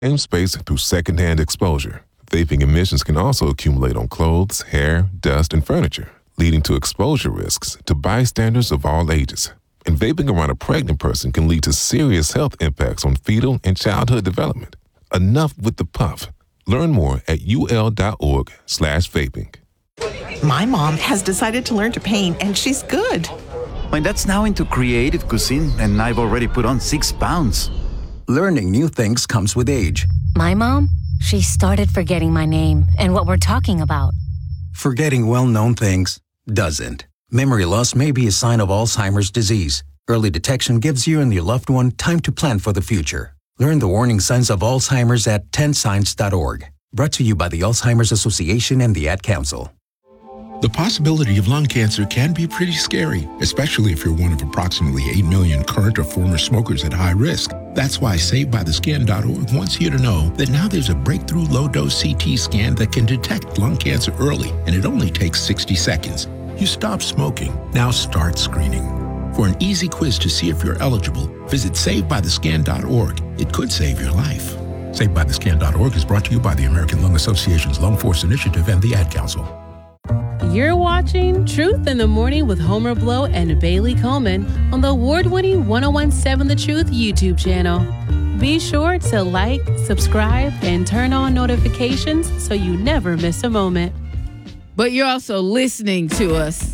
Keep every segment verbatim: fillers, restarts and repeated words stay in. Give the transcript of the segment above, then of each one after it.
and space through secondhand exposure. Vaping emissions can also accumulate on clothes, hair, dust, and furniture, leading to exposure risks to bystanders of all ages. And vaping around a pregnant person can lead to serious health impacts on fetal and childhood development. Enough with the puff. Learn more at ul.org slash vaping. My mom has decided to learn to paint, and she's good. My dad's now into creative cuisine, and I've already put on six pounds. Learning new things comes with age. My mom, she started forgetting my name and what we're talking about. Forgetting well-known things doesn't. Memory loss may be a sign of Alzheimer's disease. Early detection gives you and your loved one time to plan for the future. Learn the warning signs of Alzheimer's at ten signs dot org. Brought to you by the Alzheimer's Association and the Ad Council. The possibility of lung cancer can be pretty scary, especially if you're one of approximately eight million current or former smokers at high risk. That's why Saved By The Skin dot org wants you to know that now there's a breakthrough low-dose C T scan that can detect lung cancer early, and it only takes sixty seconds. You stop smoking. Now start screening. For an easy quiz to see if you're eligible, visit Saved By The Skin dot org. It could save your life. Saved By The Skin dot org is brought to you by the American Lung Association's Lung Force Initiative and the Ad Council. You're watching Truth in the Morning with Homer Blow and Bailey Coleman on the award-winning one oh one point seven The Truth YouTube channel. Be sure to like, subscribe, and turn on notifications so you never miss a moment. But you're also listening to us.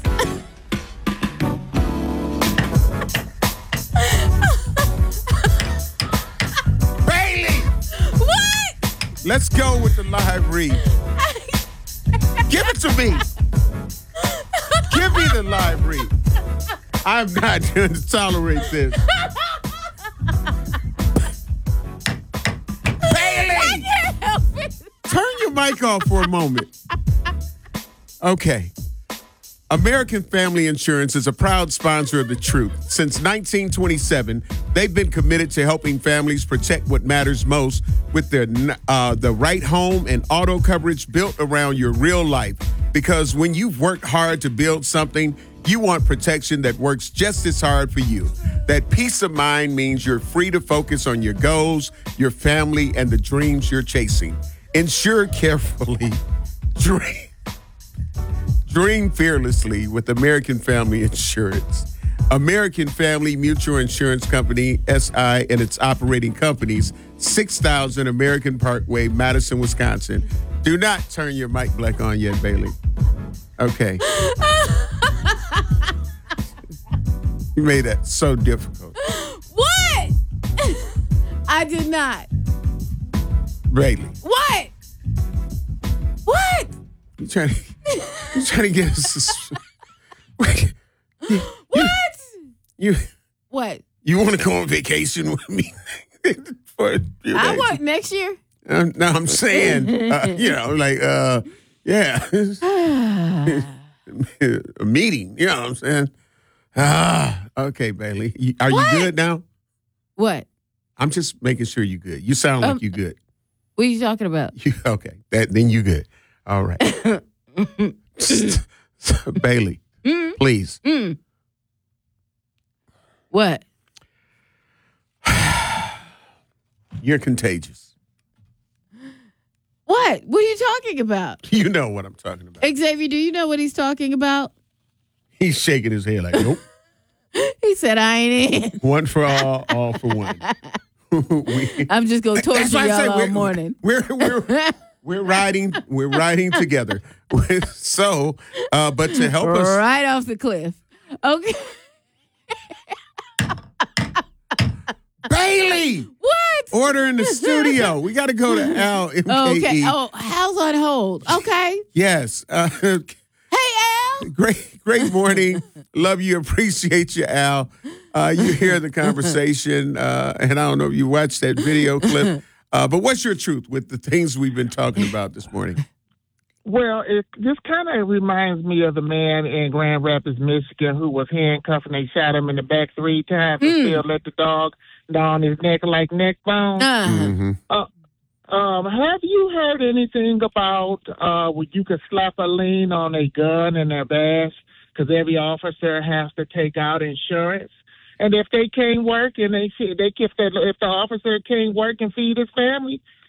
Bailey! What? Let's go with the live read. Give it to me. Give me the live read. I'm not going to tolerate this. Bailey! I can't help it. Turn your mic off for a moment. Okay. American Family Insurance is a proud sponsor of The Truth. Since nineteen twenty-seven, they've been committed to helping families protect what matters most with their uh, the right home and auto coverage built around your real life. Because when you've worked hard to build something, you want protection that works just as hard for you. That peace of mind means you're free to focus on your goals, your family, and the dreams you're chasing. Insure carefully. Dream. Dream fearlessly with American Family Insurance. American Family Mutual Insurance Company, S I, and its operating companies, six thousand American Parkway, Madison, Wisconsin. Do not turn your mic black on yet, Bailey. Okay. You made that so difficult. What? I did not. Bailey. What? What? You trying to, you trying to get us... What? You, what? You want to go on vacation with me for a few days? I want next year. Um, no, I'm saying, uh, you know, like, uh, yeah. A meeting, you know what I'm saying? Ah, okay, Bailey. You, are What? you good now? What? I'm just making sure you're good. You sound like Um, you're good. What are you talking about? You, okay, that then you good. All right. Bailey, Mm. please. Mm. What? You're contagious. What? What are you talking about? You know what I'm talking about. Xavier, do you know what he's talking about? He's shaking his head like, nope. He said, I ain't in. One for all, all for one. we, I'm just going to torture That's why I y'all say all we're- morning. We're we're we're riding we're riding together. So, uh, but to help us, Right off the cliff. Okay. Bailey, What? order in the studio. We got to go to Al M K E. Oh, okay. Oh, Hal's on hold. Okay. Yes. Uh, Hey, Al. great great morning. Love you. Appreciate you, Al. Uh, you hear the conversation, uh, and I don't know if you watched that video clip. Uh, but what's your truth with the things we've been talking about this morning? Well, it this kind of reminds me of the man in Grand Rapids, Michigan, who was handcuffed and they shot him in the back three times and still let the dog down his neck like neck bone. Uh, Mm-hmm. Uh, um, have you heard anything about uh, where you could slap a lien on a gun and a badge because every officer has to take out insurance? And if they can't work and they they if the if the officer can't work and feed his family,